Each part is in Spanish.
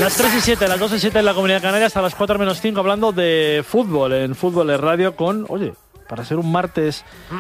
Las 3 y 7, las 2 y 7 en la Comunidad Canaria, hasta las 4 menos 5, hablando de fútbol, en Fútbol de Radio con, oye, para ser un martes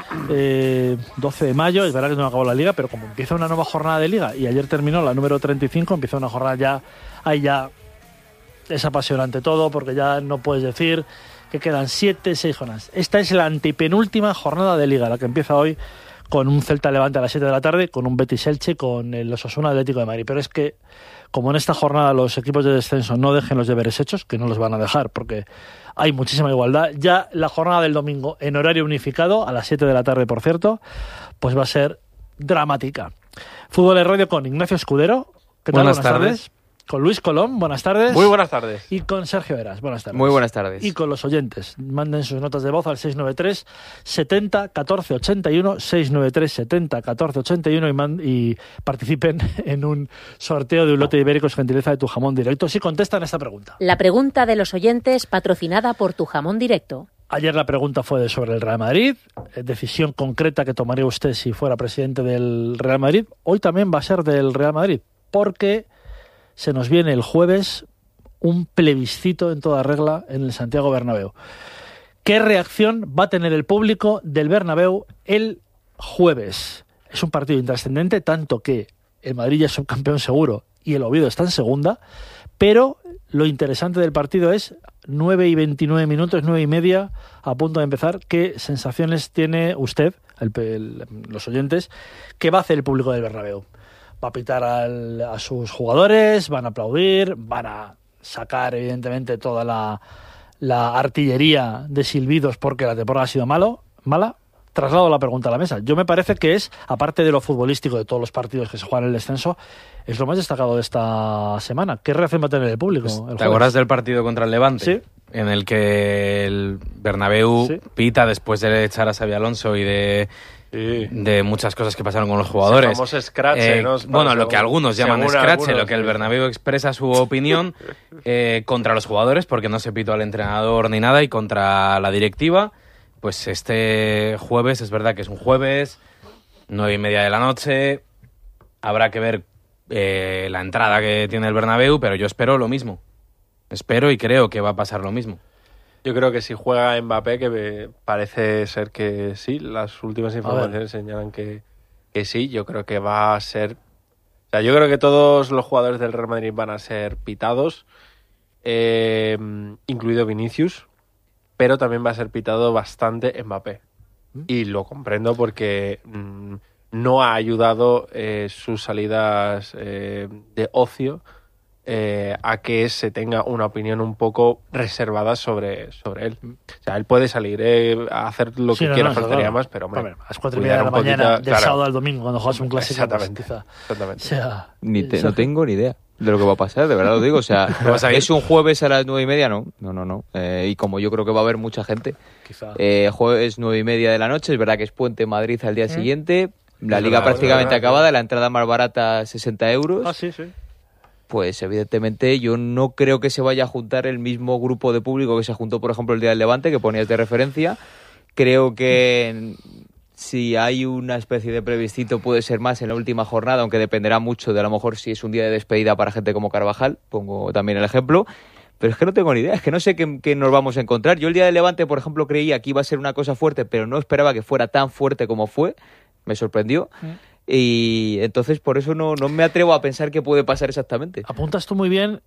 12 de mayo, es verdad que no acabó la Liga, pero como empieza una nueva jornada de Liga, y ayer terminó la número 35, empieza una jornada ya, ahí ya es apasionante todo, porque ya no puedes decir que quedan 6 jornadas. Esta es la antepenúltima jornada de Liga, la que empieza hoy con un Celta Levante a las 7 de la tarde, con un Betis Elche, con el Osasuna Atlético de Madrid. Pero es que, como en esta jornada los equipos de descenso no dejen los deberes hechos, que no los van a dejar porque hay muchísima igualdad, ya la jornada del domingo en horario unificado, a las 7 de la tarde, por cierto, pues va a ser dramática. Fútbol de Radio con Ignacio Escudero. ¿Qué tal? Buenas tardes. Con Luis Colón, buenas tardes. Muy buenas tardes. Y con Sergio Eras, buenas tardes. Muy buenas tardes. Y con los oyentes, manden sus notas de voz al 693 70 14 81, 693 70 14 81 y participen en un sorteo de un lote de ibéricos gentileza de Tu Jamón Directo si contestan esta pregunta. La pregunta de los oyentes patrocinada por Tu Jamón Directo. Ayer la pregunta fue sobre el Real Madrid, decisión concreta que tomaría usted si fuera presidente del Real Madrid. Hoy también va a ser del Real Madrid, porque se nos viene el jueves un plebiscito en toda regla en el Santiago Bernabéu. ¿Qué reacción va a tener el público del Bernabéu el jueves? Es un partido intrascendente, tanto que el Madrid ya es subcampeón seguro y el Oviedo está en segunda, pero lo interesante del partido es 9 y 29 minutos, 9 y media, a punto de empezar. ¿Qué sensaciones tiene usted, los oyentes, qué va a hacer el público del Bernabéu? Va a pitar a sus jugadores, van a aplaudir, van a sacar evidentemente toda la artillería de silbidos porque la temporada ha sido mala. Traslado la pregunta a la mesa. Yo me parece que es, aparte de lo futbolístico de todos los partidos que se juegan en el descenso, es lo más destacado de esta semana. ¿Qué reacción va a tener el público? ¿Te acuerdas del partido contra el Levante? Sí. En el que el Bernabéu pita después de echar a Xabi Alonso y de muchas cosas que pasaron con los jugadores. Somos scratch, ¿no? Bueno, lo que algunos llaman scratch, lo que el Bernabéu expresa su opinión contra los jugadores, porque no se pitó al entrenador ni nada, y contra la directiva. Pues este jueves, es verdad que es un jueves, 9:30 de la noche, habrá que ver la entrada que tiene el Bernabéu, pero yo espero lo mismo. Espero y creo que va a pasar lo mismo. Yo creo que si juega Mbappé, que parece ser que sí, las últimas informaciones señalan que sí, yo creo que va a ser... O sea, yo creo que todos los jugadores del Real Madrid van a ser pitados, incluido Vinicius, pero también va a ser pitado bastante Mbappé. Y lo comprendo porque no ha ayudado sus salidas de ocio a que se tenga una opinión un poco reservada sobre él. O sea, él puede salir a hacer lo que quiera, faltaría más, pero hombre, a las 4:30 de la mañana del sábado al domingo, cuando juegas un clásico. Exactamente. O sea, no tengo ni idea de lo que va a pasar, de verdad lo digo. O sea, ¿es un jueves a las 9:30? No. Y como yo creo que va a haber mucha gente, jueves 9:30 de la noche, es verdad que es puente en Madrid al día siguiente, la liga prácticamente acabada, la entrada más barata 60 euros. Sí. Pues evidentemente yo no creo que se vaya a juntar el mismo grupo de público que se juntó, por ejemplo, el día del Levante, que ponías de referencia. Creo que si hay una especie de plebiscito puede ser más en la última jornada, aunque dependerá mucho de a lo mejor si es un día de despedida para gente como Carvajal, pongo también el ejemplo. Pero es que no tengo ni idea, es que no sé qué nos vamos a encontrar. Yo el día del Levante, por ejemplo, creía que iba a ser una cosa fuerte, pero no esperaba que fuera tan fuerte como fue. Me sorprendió. Y entonces por eso no me atrevo a pensar qué puede pasar exactamente. Apuntas tú muy bien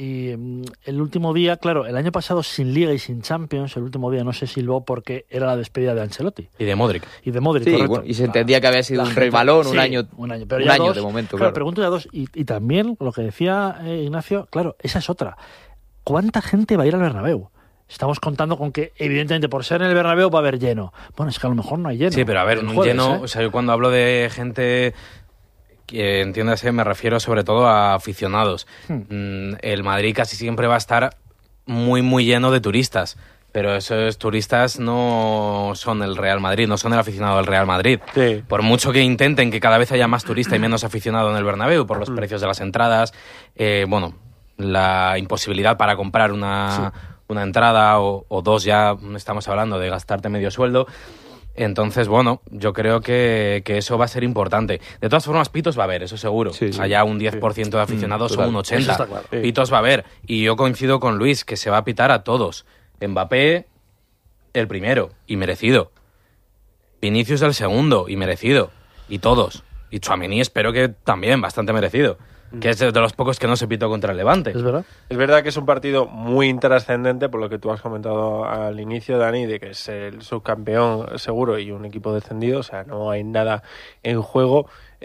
el último día, claro, el año pasado sin Liga y sin Champions, el último día no se silbó porque era la despedida de Ancelotti. Y de Modric. Sí, correcto. Bueno, y se entendía que había sido un resbalón, un año pero un año de momento. Claro, pregunto ya dos. Y también lo que decía Ignacio, claro, esa es otra. ¿Cuánta gente va a ir al Bernabéu? Estamos contando con que, evidentemente, por ser en el Bernabéu va a haber lleno. Bueno, es que a lo mejor no hay lleno. Sí, pero a ver, un lleno... O sea, yo cuando hablo de gente, que entiéndase, me refiero sobre todo a aficionados. El Madrid casi siempre va a estar muy, muy lleno de turistas. Pero esos turistas no son el Real Madrid, no son el aficionado del Real Madrid. Sí. Por mucho que intenten que cada vez haya más turista y menos aficionado en el Bernabéu, por los precios de las entradas, la imposibilidad para comprar una entrada o dos, ya estamos hablando de gastarte medio sueldo. Entonces, bueno, yo creo que eso va a ser importante. De todas formas, pitos va a haber, eso seguro. Sí, sí. Allá un 10% de aficionados son un 80%. Eso está claro. Pitos va a haber. Y yo coincido con Luis, que se va a pitar a todos. Mbappé, el primero, y merecido. Vinicius, el segundo, y merecido. Y todos. Y Tchouaméni, espero que también, bastante merecido. Que es de los pocos que no se pitó contra el Levante. ¿Es verdad? Es verdad que es un partido muy intrascendente, por lo que tú has comentado al inicio, Dani, de que es el subcampeón seguro y un equipo descendido, o sea, no hay nada en juego.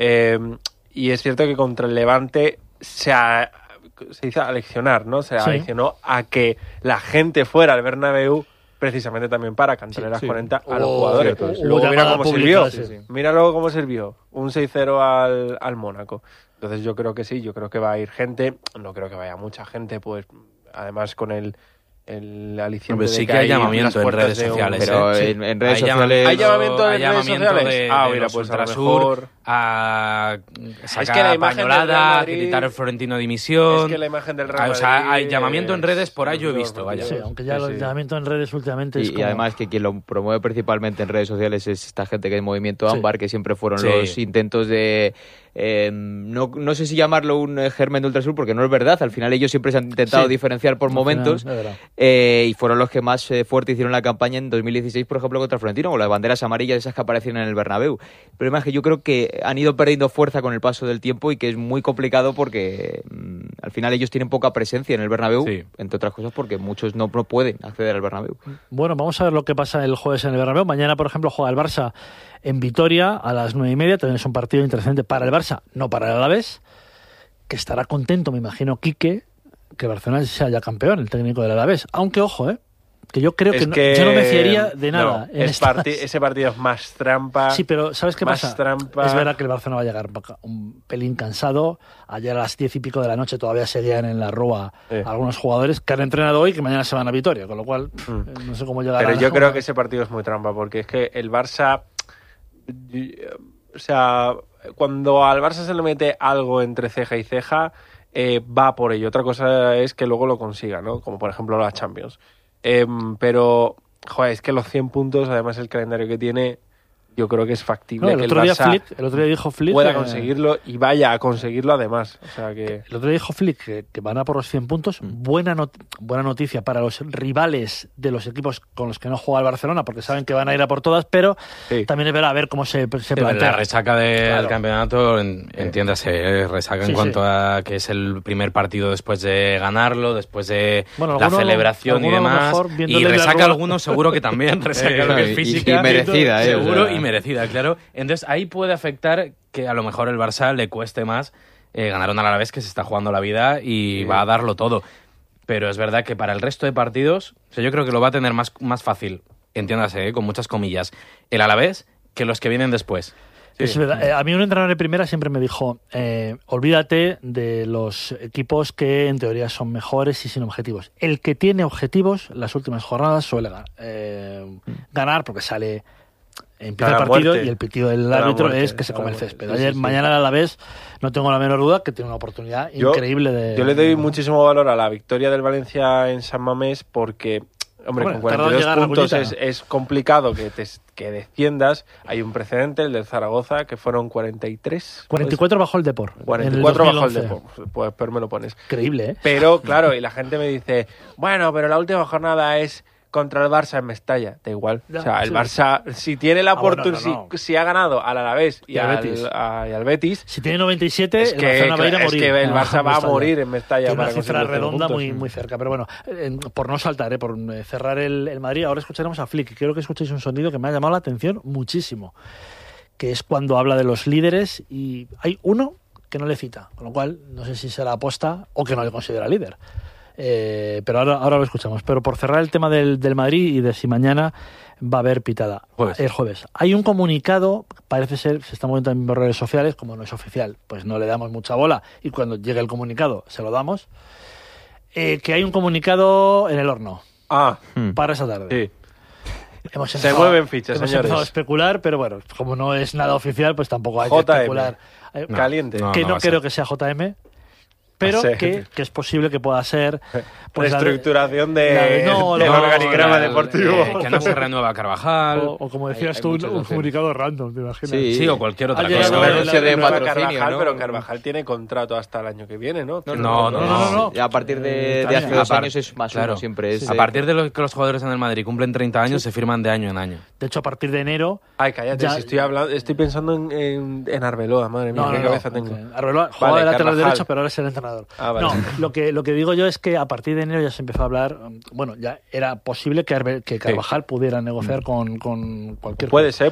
Y es cierto que contra el Levante se hizo aleccionar, ¿no? Se aleccionó a que la gente fuera al Bernabéu precisamente también para cantarle las 40 a los jugadores. Luego mira cómo sirvió. Mira luego cómo sirvió. Un 6-0 al Mónaco. Entonces yo creo que sí, yo creo que va a ir gente, no creo que vaya mucha gente, pues además con el aliciente de sí que hay llamamiento en redes sociales. Pero sí. en redes sociales... ¿Hay llamamiento en redes sociales? Mira, pues a lo mejor a sacar es que la imagen pañolada, a gritar el Florentino dimisión. Es que la imagen del Real Madrid... O sea, hay llamamiento en redes, por ahí yo he visto, vaya. Sí, aunque ya el llamamiento en redes últimamente es y además que quien lo promueve principalmente en redes sociales es esta gente que es Movimiento Ámbar, que siempre fueron los intentos de... no sé si llamarlo un germen de Ultrasur, porque no es verdad. Al final ellos siempre se han intentado diferenciar por momentos, y fueron los que más fuerte hicieron la campaña en 2016, por ejemplo, contra Florentino, con las banderas amarillas esas que aparecieron en el Bernabéu. El problema es que yo creo que han ido perdiendo fuerza con el paso del tiempo y que es muy complicado porque al final ellos tienen poca presencia en el Bernabéu, entre otras cosas porque muchos no pueden acceder al Bernabéu. Bueno, vamos a ver lo que pasa el jueves en el Bernabéu. Mañana, por ejemplo, juega el Barça en Vitoria a las 9:30. También es un partido interesante para el Barça, no para el Alavés, que estará contento, me imagino, Quique, que Barcelona sea ya campeón, el técnico del Alavés. Aunque, ojo, que yo creo que yo no me fiaría de nada. Ese partido es más trampa. Sí, pero ¿sabes qué pasa? Trampa. Es verdad que el Barcelona va a llegar un pelín cansado. Ayer a las 10 y pico de la noche todavía seguían en la Rúa algunos jugadores que han entrenado hoy y que mañana se van a Vitoria, con lo cual no sé cómo llegará. Pero yo creo que ese partido es muy trampa, porque es que el Barça... O sea, cuando al Barça se le mete algo entre ceja y ceja, va por ello. Otra cosa es que luego lo consiga, ¿no? Como por ejemplo la Champions. Pero, joder, es que los 100 puntos, además el calendario que tiene, yo creo que es factible que el Barça el otro día dijo Flick, pueda conseguirlo y vaya a conseguirlo además. O sea que... El otro día dijo Flick que van a por los 100 puntos. Buena noticia para los rivales de los equipos con los que no juega el Barcelona, porque saben que van a ir a por todas, pero también es ver a ver cómo se plantea. La resaca del campeonato, entiéndase, resaca en cuanto a que es el primer partido después de ganarlo, después de la celebración y demás. Y resaca algunos seguro que también, resaca lo que es física. Y merecida, seguro, y merecida, claro. Entonces ahí puede afectar que a lo mejor el Barça le cueste más ganar un Alavés que se está jugando la vida y va a darlo todo. Pero es verdad que para el resto de partidos, o sea, yo creo que lo va a tener más fácil, entiéndase, con muchas comillas, el Alavés que los que vienen después. Sí. Es verdad. A mí un entrenador de primera siempre me dijo, olvídate de los equipos que en teoría son mejores y sin objetivos. El que tiene objetivos, las últimas jornadas suele ganar porque sale... Empieza el partido y el pitido del árbitro es que se come el césped. Mañana el Alavés, no tengo la menor duda, que tiene una oportunidad increíble de... Yo le doy muchísimo valor a la victoria del Valencia en San Mamés porque, hombre con 42 puntos es complicado que desciendas. Hay un precedente, el del Zaragoza, que fueron 43. 44 bajo el Depor. 44 bajo el Depor. Pues pero me lo pones. Increíble, ¿eh? Pero, claro, y la gente me dice, bueno, pero la última jornada es... contra el Barça en Mestalla, da igual. O sea, el Barça, si tiene la oportunidad, si ha ganado al Alavés y al Betis... Si tiene 97, el Barcelona va a ir a morir. Es que el Barça va a morir en Mestalla. Tiene una cifra redonda muy cerca. Pero bueno, por no saltar, por cerrar el Madrid, ahora escucharemos a Flick. Quiero que escuchéis un sonido que me ha llamado la atención muchísimo, que es cuando habla de los líderes y hay uno que no le cita, con lo cual no sé si será aposta o que no le considera líder. Pero ahora lo escuchamos. Pero por cerrar el tema del Madrid y de si mañana va a haber pitada el jueves, hay un comunicado, parece ser, se está moviendo en redes sociales, como no es oficial, pues no le damos mucha bola y cuando llegue el comunicado se lo damos, que hay un comunicado en el horno para esa tarde. Sí. Se mueven fichas, hemos señores. empezado a especular, pero bueno, como no es nada oficial, pues tampoco hay que especular. Caliente. No creo que sea JM. pero que es posible que pueda ser pues reestructuración del organigrama deportivo. Que no se renueva Carvajal. O como decías tú, un comunicado random, ¿te imaginas? Sí, o cualquier otra cosa. Un anuncio de patrocinio, Carvajal, ¿no? pero Carvajal tiene contrato hasta el año que viene, ¿no? No. Y a partir de hace 2 años es más uno siempre. A partir de que los jugadores en el Madrid cumplen 30 años, se firman de año en año. De hecho, a partir de enero... Ay, cállate, si estoy pensando en Arbeloa, madre mía, qué cabeza tengo. Arbeloa jugaba de lateral derecho, pero ahora es el entrenador. Vale. No, lo que digo yo es que a partir de enero ya se empezó a hablar, bueno, ya era posible que Carvajal pudiera negociar con cualquier puede ser.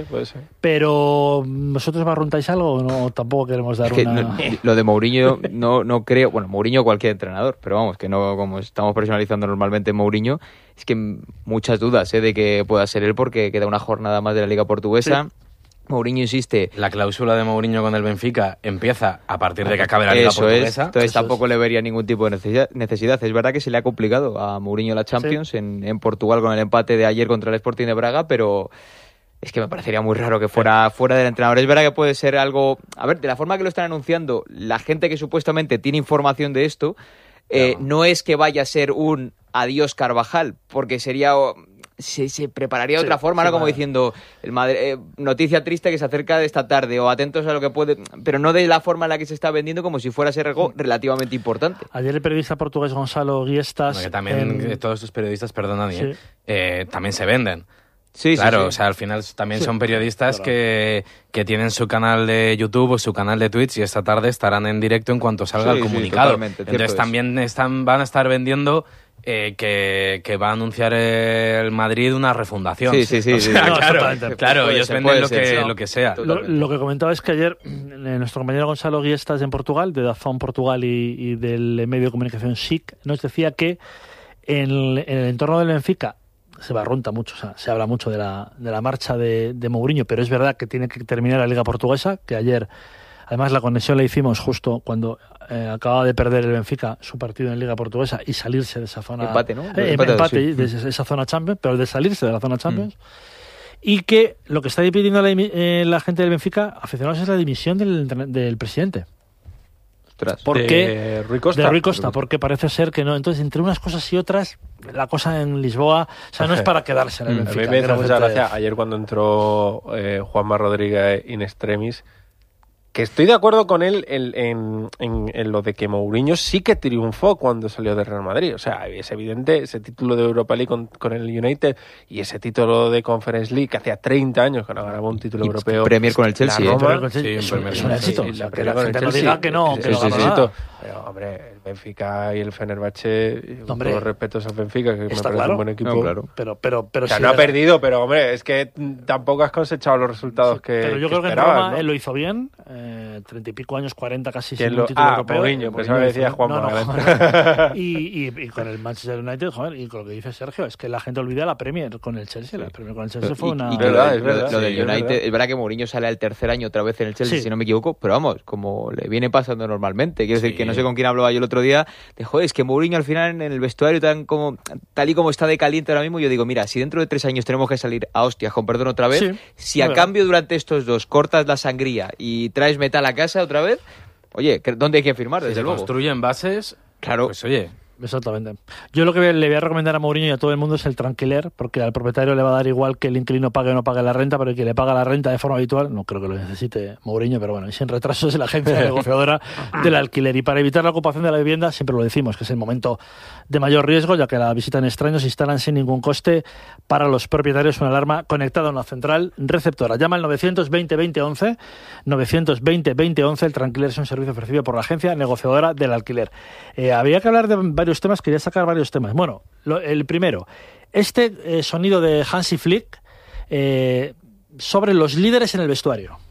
Pero ¿vosotros barruntáis algo o no? Tampoco queremos dar lo de Mourinho no creo, bueno, Mourinho cualquier entrenador, pero vamos, que no, como estamos personalizando normalmente Mourinho, es que muchas dudas de que pueda ser él porque queda una jornada más de la Liga Portuguesa. Sí. Mourinho insiste. La cláusula de Mourinho con el Benfica empieza a partir de que acabe la Liga Portuguesa. Entonces tampoco le vería ningún tipo de necesidad. Es verdad que se le ha complicado a Mourinho la Champions en Portugal con el empate de ayer contra el Sporting de Braga, pero es que me parecería muy raro que fuera del entrenador. Es verdad que puede ser algo... A ver, de la forma que lo están anunciando, la gente que supuestamente tiene información de esto, no es que vaya a ser un adiós Carvajal, porque sería... Se prepararía de otra forma, ¿no? Como diciendo, noticia triste que se acerca de esta tarde, o atentos a lo que puede, pero no de la forma en la que se está vendiendo, como si fuera a ser algo relativamente importante. Ayer el periodista portugués Gonzalo Guiestas... Bueno, que también todos estos periodistas, perdona, también se venden. Sí, claro, o sea, al final también son periodistas que tienen su canal de YouTube o su canal de Twitch y esta tarde estarán en directo en cuanto salga el comunicado. Entonces también van a estar vendiendo... que va a anunciar el Madrid una refundación. Sí. O sea, claro, ellos venden lo que sea. Lo que comentaba es que ayer nuestro compañero Gonzalo Guiestas en Portugal, de DAZN Portugal y del medio de comunicación SIC, nos decía que en el entorno del Benfica se barrunta mucho, o sea, se habla mucho de la marcha de Mourinho, pero es verdad que tiene que terminar la Liga Portuguesa, que ayer, además la conexión la hicimos justo cuando acababa de perder el Benfica su partido en Liga Portuguesa y salirse de esa zona... Empate, ¿no? De esa zona Champions, pero de salirse de la zona Champions. Y que lo que está pidiendo la gente del Benfica, aficionados, es la dimisión del presidente. De Rui Costa, porque parece ser que no. Entonces, entre unas cosas y otras, la cosa en Lisboa, o sea, no es para quedarse en el Benfica. A mí me hizo mucha gracia ayer cuando entró Juanma Rodríguez in extremis, que estoy de acuerdo con él en lo de que Mourinho sí que triunfó cuando salió de Real Madrid. O sea, es evidente ese título de Europa League con el United y ese título de Conference League que hacía 30 años que no ganaba un título europeo. Premier con el Chelsea. Es un éxito. Que la gente no diga que no ganó nada. Pero, hombre, el Benfica y el Fenerbahce, con todos los respetos al Benfica, que me parece un buen equipo. No, claro. Pero o sea, no ha perdido, pero, hombre, es que tampoco has cosechado los resultados que pero yo creo que en Roma él lo hizo bien. 30 y pico años, 40 casi sin un título europeo. Mourinho, pensaba que decía Juanma. Y con el Manchester United, joder, y con lo que dice Sergio, es que la gente olvida la Premier con el Chelsea. La Premier con el Chelsea fue una... Es verdad. Lo del United, es verdad que Mourinho sale al tercer año otra vez en el Chelsea, si no me equivoco, pero vamos, como le viene pasando normalmente. Quiero decir que no sé con quién hablaba yo el otro día, de joder, es que Mourinho al final en el vestuario tal y como está de caliente ahora mismo, yo digo, mira, si dentro de 3 años tenemos que salir a hostias con perdón otra vez, si a cambio durante estos 2 cortas la sangría y traes metal a casa otra vez, oye, ¿dónde hay que firmar? Desde luego. Construyen bases, claro. Pues oye... Exactamente. Yo lo que le voy a recomendar a Mourinho y a todo el mundo es el tranquiler, porque al propietario le va a dar igual que el inquilino pague o no pague la renta, pero el que le paga la renta de forma habitual, no creo que lo necesite Mourinho, pero bueno, y sin retrasos es la agencia negociadora del alquiler. Y para evitar la ocupación de la vivienda, siempre lo decimos, que es el momento de mayor riesgo, ya que la visitan extraños, instalan sin ningún coste para los propietarios una alarma conectada a una central receptora. Llama al 920-2011, 920-2011, el tranquiler es un servicio ofrecido por la agencia negociadora del alquiler. Había que hablar de varios temas, quería sacar varios temas. Bueno, el primero, sonido de Hansi Flick sobre los líderes en el vestuario.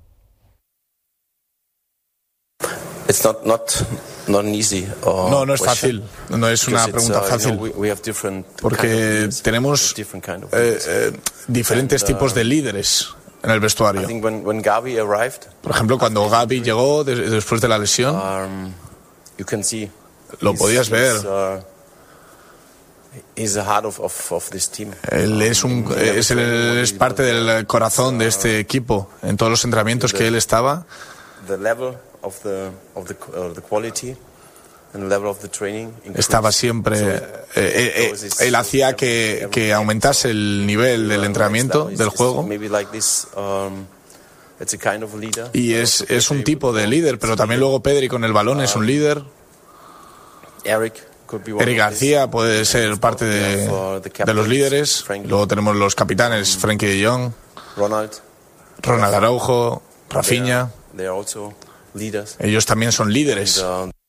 It's not easy. No es fácil. No es una pregunta fácil. Porque tenemos diferentes tipos de líderes en el vestuario. Por ejemplo, cuando Gavi llegó después de la lesión, lo podías ver. Él es parte del corazón de este equipo. En todos los entrenamientos que él estaba, estaba siempre... él hacía que aumentase el nivel del entrenamiento, del juego. Y es un tipo de líder, pero también luego Pedri con el balón es un líder. Eric García puede ser parte de los líderes. Luego tenemos los capitanes, Frenkie de Jong, Ronald Araujo, Rafinha. Ellos también son líderes.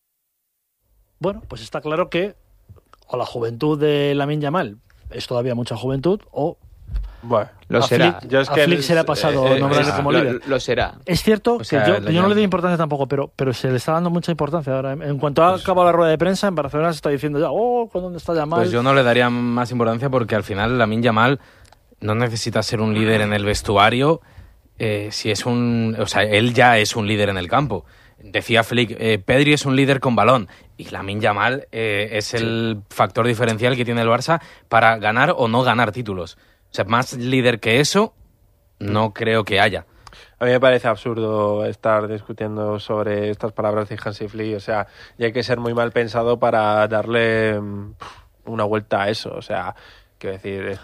Bueno, pues está claro que o la juventud de Lamine Yamal es todavía mucha juventud, o bueno, lo será. A Flick se le ha pasado nombrarle como líder. Lo será. Es cierto que yo no le doy importancia tampoco, pero se le está dando mucha importancia ahora. En cuanto ha acabado la rueda de prensa, en Barcelona se está diciendo ya, ¿dónde está Yamal? Pues yo no le daría más importancia porque al final Lamine Yamal no necesita ser un líder en el vestuario. Si es él ya es un líder en el campo. Decía Flick, Pedri es un líder con balón y Lamine Yamal es el factor diferencial que tiene el Barça para ganar o no ganar títulos. O sea, más líder que eso no creo que haya. A mí me parece absurdo estar discutiendo sobre estas palabras de Hansi Flick. O sea, y hay que ser muy mal pensado para darle una vuelta a eso. O sea, quiero decir,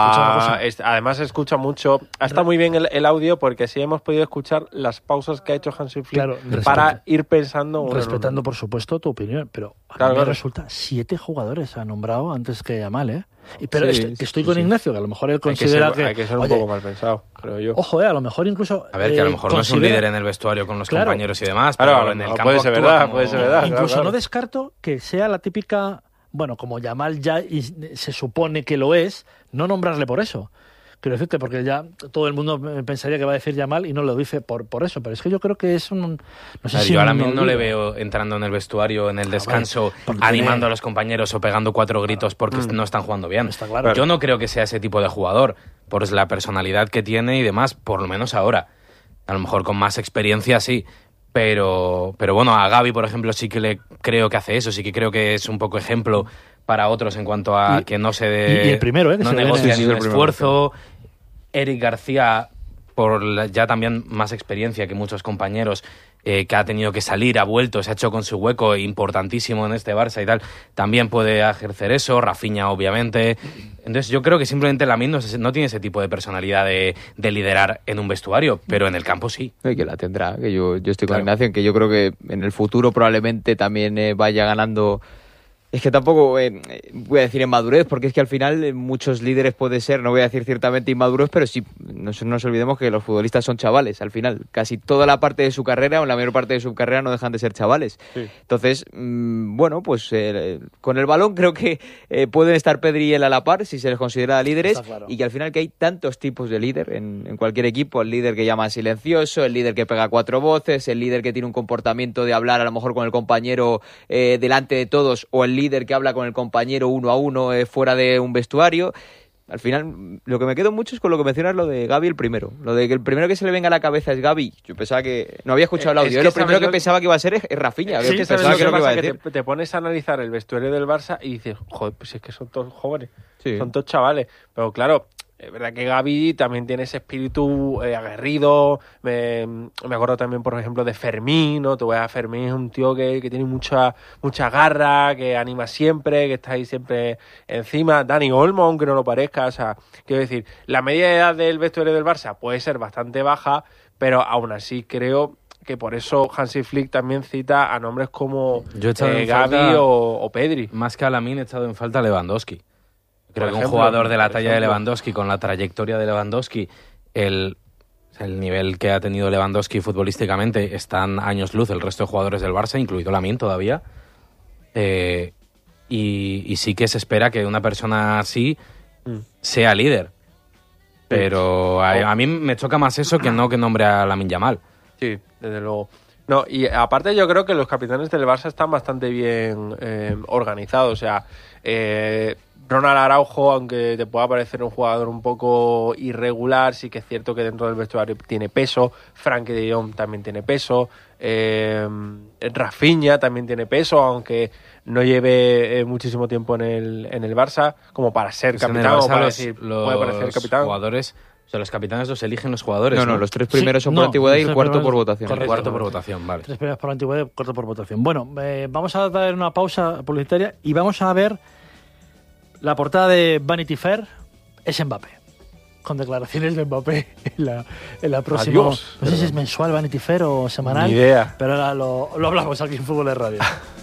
además se escucha mucho. Está muy bien el audio porque sí hemos podido escuchar las pausas que ha hecho Hansi Flick para ir pensando. Respetando, por supuesto, tu opinión, pero a mí me resulta 7 jugadores ha nombrado antes que Yamal, ¿eh? Pero estoy con Ignacio, que a lo mejor él considera que... Hay que ser un poco mal pensado, creo yo. Ojo, a lo mejor incluso... A ver, que a lo mejor no es un líder en el vestuario con los compañeros y demás, pero en el campo puede ser verdad. Incluso no descarto que sea la típica... Bueno, como Yamal ya se supone que lo es, no nombrarle por eso. Quiero decirte, porque ya todo el mundo pensaría que va a decir Yamal y no lo dice por eso. Pero es que yo creo que es un... No sé si yo ahora mismo no le veo entrando en el vestuario, en el descanso, animando a los compañeros o pegando 4 gritos porque no están jugando bien. Está claro. Yo no creo que sea ese tipo de jugador, por la personalidad que tiene y demás, por lo menos ahora. A lo mejor con más experiencia sí. Pero bueno, a Gavi, por ejemplo, sí que creo que hace eso, sí que creo que es un poco ejemplo para otros en cuanto a que no se y el primero, no negocia ni un esfuerzo. Eric García, por ya también más experiencia que muchos compañeros, que ha tenido que salir, ha vuelto, se ha hecho con su hueco importantísimo en este Barça y tal, también puede ejercer eso. Rafinha, obviamente. Entonces yo creo que simplemente Lamine no tiene ese tipo de personalidad de liderar en un vestuario, pero en el campo sí. Y que la tendrá, que yo estoy con Ignacio, en que yo creo que en el futuro probablemente también vaya ganando... Es que tampoco voy a decir en madurez, porque es que al final muchos líderes puede ser, no voy a decir ciertamente inmaduros, pero sí, no nos olvidemos que los futbolistas son chavales, al final. Casi toda la parte de su carrera, o la mayor parte de su carrera, no dejan de ser chavales. Sí. Entonces, bueno, pues con el balón creo que pueden estar Pedri y él a la par, si se les considera líderes, claro. Y que al final que hay tantos tipos de líder en cualquier equipo, el líder que llama silencioso, el líder que pega 4 voces, el líder que tiene un comportamiento de hablar a lo mejor con el compañero delante de todos, o el líder que habla con el compañero 1 a 1 fuera de un vestuario. Al final, lo que me quedo mucho es con lo que mencionas, lo de Gavi el primero. Lo de que el primero que se le venga a la cabeza es Gavi. Yo pensaba que... No había escuchado el audio. Lo primero que pensaba que iba a ser es Rafinha. Sí, pensaba que lo que iba a decir. Te pones a analizar el vestuario del Barça y dices, joder, pues es que son todos jóvenes. Sí. Son todos chavales. Pero claro... Es verdad que Gavi también tiene ese espíritu aguerrido. Me acuerdo también, por ejemplo, de Fermín, ¿no? Tú ves a Fermín, es un tío que tiene mucha garra, que anima siempre, que está ahí siempre encima. Dani Olmo, aunque no lo parezca. O sea, quiero decir, la media de edad del vestuario del Barça puede ser bastante baja, pero aún así creo que por eso Hansi Flick también cita a nombres como Gavi o Pedri. Más que a Lamine he echado en falta a Lewandowski. Creo que un jugador de la talla de Lewandowski, con la trayectoria de Lewandowski, el nivel que ha tenido Lewandowski futbolísticamente, están años luz el resto de jugadores del Barça, incluido Lamine todavía. Y sí que se espera que una persona así sea líder. Pero a mí me choca más eso que nombre a Lamine Yamal. Sí, desde luego. No, y aparte yo creo que los capitanes del Barça están bastante bien organizados. O sea, Ronald Araujo, aunque te pueda parecer un jugador un poco irregular, sí que es cierto que dentro del vestuario tiene peso. Frenkie de Jong también tiene peso. Rafinha también tiene peso, aunque no lleve muchísimo tiempo en el Barça como para ser capitán, o para decir, puede parecer capitán. Los jugadores O sea, los capitanes los eligen los jugadores. No, los 3 primeros son por antigüedad y el cuarto por votación. El cuarto por votación, vale. 3 primeros por antigüedad y el cuarto por votación. Bueno, vamos a dar una pausa publicitaria y vamos a ver la portada de Vanity Fair. Es Mbappé. Con declaraciones de Mbappé en la próxima. Adiós. No sé si es mensual Vanity Fair o semanal. Ni idea. Pero ahora lo hablamos aquí en Fútbol de Radio.